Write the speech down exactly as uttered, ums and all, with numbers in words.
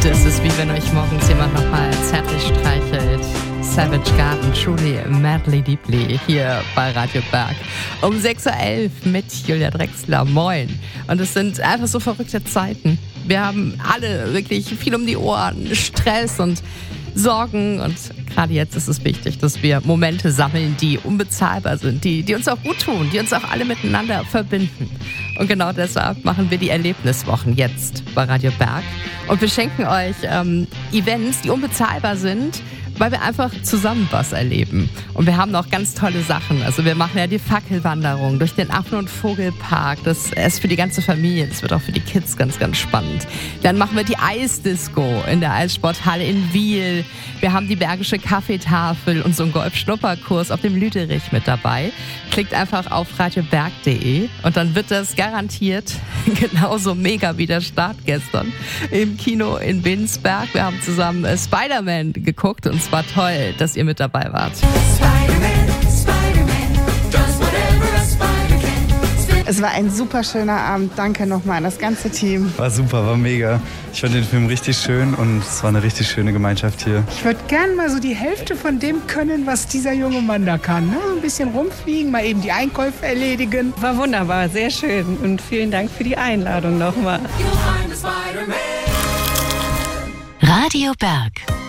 Das ist wie wenn euch morgens jemand nochmal zärtlich streichelt. Savage Garden, Truly Madly Deeply hier bei Radio Berg. Um sechs Uhr elf mit Julia Drechsler. Moin. Und es sind einfach so verrückte Zeiten. Wir haben alle wirklich viel um die Ohren, Stress und Sorgen. Und gerade jetzt ist es wichtig, dass wir Momente sammeln, die unbezahlbar sind, die, die uns auch gut tun, die uns auch alle miteinander verbinden. Und genau deshalb machen wir die Erlebniswochen jetzt bei Radio Berg. Und wir schenken euch ähm, Events, die unbezahlbar sind, weil wir einfach zusammen was erleben. Und wir haben noch ganz tolle Sachen. Also wir machen ja die Fackelwanderung durch den Affen- und Vogelpark. Das ist für die ganze Familie. Das wird auch für die Kids ganz, ganz spannend. Dann machen wir die Eisdisco in der Eissporthalle in Wiel. Wir haben die Bergische Kaffeetafel und so einen Golf-Schnupperkurs auf dem Lüderich mit dabei. Klickt einfach auf radioberg punkt de und dann wird das garantiert genauso mega wie der Start gestern im Kino in Winsberg. Wir haben zusammen äh, Spider-Man geguckt und es war toll, dass ihr mit dabei wart. Spider-Man, Spider-Man, does whatever a Spider can. Es war ein super schöner Abend. Danke nochmal an das ganze Team. War super, war mega. Ich fand den Film richtig schön und es war eine richtig schöne Gemeinschaft hier. Ich würde gern mal so die Hälfte von dem können, was dieser junge Mann da kann. Ne? So ein bisschen rumfliegen, mal eben die Einkäufe erledigen. War wunderbar, sehr schön. Und vielen Dank für die Einladung nochmal. You'll find a Spider-Man. Radio Berg.